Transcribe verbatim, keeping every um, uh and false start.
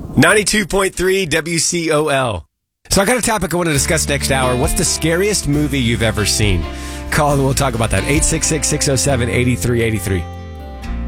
ninety-two point three W C O L. So I got a topic I want to discuss next hour. What's the scariest movie you've ever seen? Call and we'll talk about that. eight six six, six oh seven, eight three eight three.